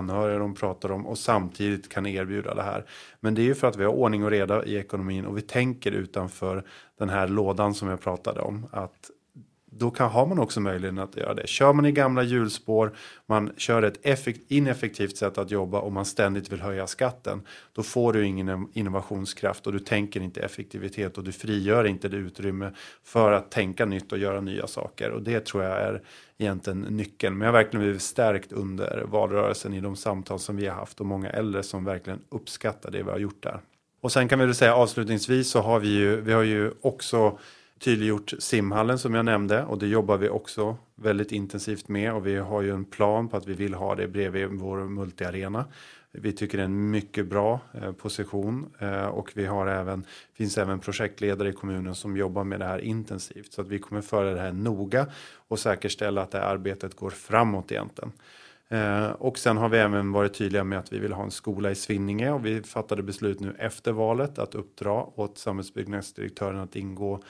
anhöriga de pratar om och samtidigt kan erbjuda det här. Men det är ju för att vi har ordning och reda i ekonomin och vi tänker utanför den här lådan som jag pratade om. Att då har man också möjligheten att göra det. Kör man i gamla hjulspår, man kör ett ineffektivt sätt att jobba och man ständigt vill höja skatten. Då får du ingen innovationskraft och du tänker inte effektivitet och du frigör inte det utrymme för att tänka nytt och göra nya saker. Och det tror jag är egentligen nyckeln. Men jag har verkligen blivit stärkt under valrörelsen i de samtal som vi har haft och många äldre som verkligen uppskattar det vi har gjort där. Och sen kan vi väl säga avslutningsvis så har vi har ju också tydliggjort simhallen som jag nämnde och det jobbar vi också väldigt intensivt med och vi har ju en plan på att vi vill ha det bredvid vår multiarena. Vi tycker det är en mycket bra position och vi har finns även projektledare i kommunen som jobbar med det här intensivt så att vi kommer föra det här noga och säkerställa att det här arbetet går framåt egentligen. Och sen har vi även varit tydliga med att vi vill ha en skola i Svinninge och vi fattade beslut nu efter valet att uppdra åt samhällsbyggnadsdirektören att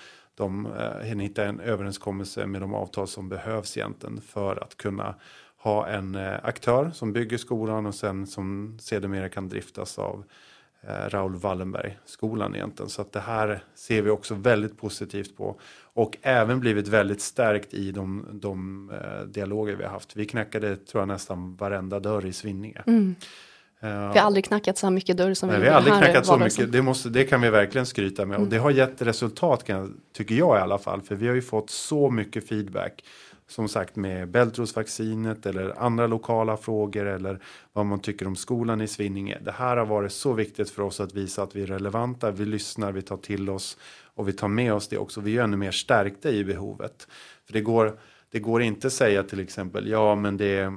hitta en överenskommelse med de avtal som behövs egentligen för att kunna ha en aktör som bygger skolan och sen som sedermera kan driftas av Raoul Wallenberg-skolan egentligen. Så att det här ser vi också väldigt positivt på och även blivit väldigt stärkt i de dialoger vi har haft. Vi knackade tror jag nästan varenda dörr i Svinninge. Vi har aldrig knackat så mycket dörr som vi har aldrig knackat så mycket. Det kan vi verkligen skryta med. Och det har gett resultat tycker jag i alla fall. För vi har ju fått så mycket feedback. Som sagt med Bältros-vaccinet eller andra lokala frågor. Eller vad man tycker om skolan i Svinninge. Det här har varit så viktigt för oss att visa att vi är relevanta. Vi lyssnar, vi tar till oss. Och vi tar med oss det också. Vi är ännu mer stärkta i behovet. För det går inte att säga till exempel. Ja men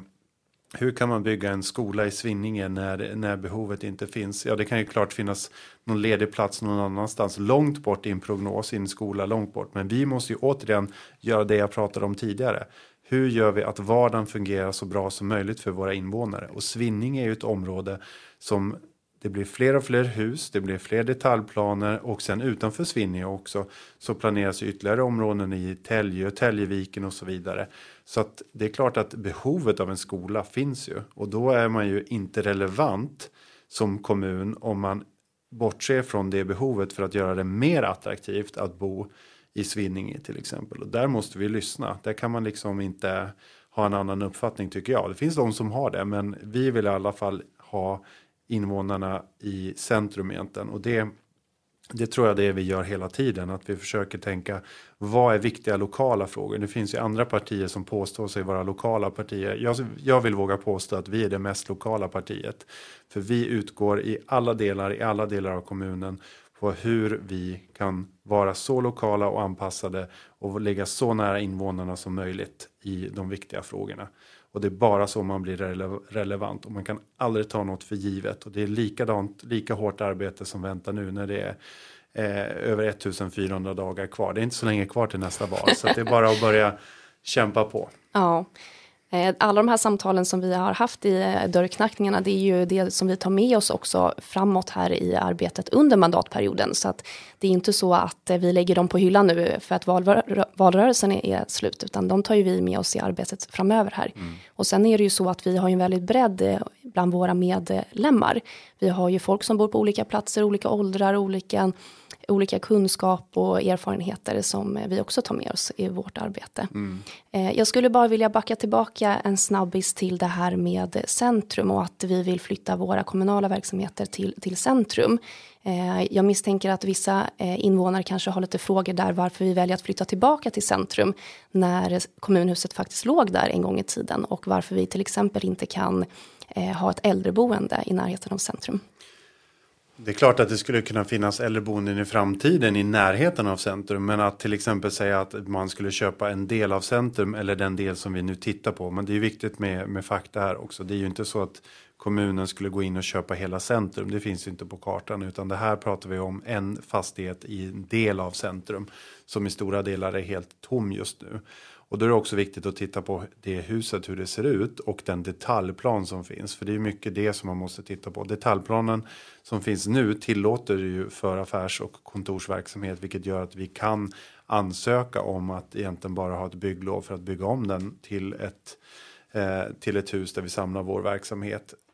hur kan man bygga en skola i Svinninge när behovet inte finns? Ja, det kan ju klart finnas någon ledig plats någon annanstans långt bort i en prognos i en skola långt bort. Men vi måste ju återigen göra det jag pratade om tidigare. Hur gör vi att vardagen fungerar så bra som möjligt för våra invånare? Och Svinninge är ju ett område som det blir fler och fler hus, det blir fler detaljplaner och sen utanför Svinninge också så planeras ytterligare områden i Täljeviken och så vidare. Så att det är klart att behovet av en skola finns ju och då är man ju inte relevant som kommun om man bortser från det behovet för att göra det mer attraktivt att bo i Svinninge till exempel. Och där måste vi lyssna, där kan man liksom inte ha en annan uppfattning tycker jag. Det finns de som har det men vi vill i alla fall ha invånarna i centrum egentligen. Och det tror jag det vi gör hela tiden. Att vi försöker tänka vad är viktiga lokala frågor. Det finns ju andra partier som påstår sig vara lokala partier. Jag vill våga påstå att vi är det mest lokala partiet. För vi utgår i alla delar av kommunen på hur vi kan vara så lokala och anpassade och ligga så nära invånarna som möjligt i de viktiga frågorna. Och det är bara så man blir relevant och man kan aldrig ta något för givet. Och det är lika hårt arbete som väntar nu när det är över 1400 dagar kvar. Det är inte så länge kvar till nästa val så det är bara att börja kämpa på. Ja, alla de här samtalen som vi har haft i dörrknackningarna det är ju det som vi tar med oss också framåt här i arbetet under mandatperioden. Så att det är inte så att vi lägger dem på hyllan nu för att valrörelsen är slut utan de tar ju vi med oss i arbetet framöver här. Och sen är det ju så att vi har en väldigt bredd bland våra medlemmar. Vi har ju folk som bor på olika platser, olika åldrar, olika kunskap och erfarenheter som vi också tar med oss i vårt arbete. Jag skulle bara vilja backa tillbaka en snabbis till det här med centrum och att vi vill flytta våra kommunala verksamheter till centrum. Jag misstänker att vissa invånare kanske har lite frågor där varför vi väljer att flytta tillbaka till centrum när kommunhuset faktiskt låg där en gång i tiden och varför vi till exempel inte kan ha ett äldreboende i närheten av centrum. Det är klart att det skulle kunna finnas äldreboenden i framtiden i närheten av centrum. Men att till exempel säga att man skulle köpa en del av centrum eller den del som vi nu tittar på. Men det är ju viktigt med fakta här också. Det är ju inte så att kommunen skulle gå in och köpa hela centrum. Det finns ju inte på kartan utan det här pratar vi om en fastighet i en del av centrum. Som i stora delar är helt tom just nu. Och då är det också viktigt att titta på det huset, hur det ser ut och den detaljplan som finns. För det är mycket det som man måste titta på. Detaljplanen som finns nu tillåter ju för affärs- och kontorsverksamhet. Vilket gör att vi kan ansöka om att egentligen bara ha ett bygglov för att bygga om den till ett hus där vi samlar vår verksamhet.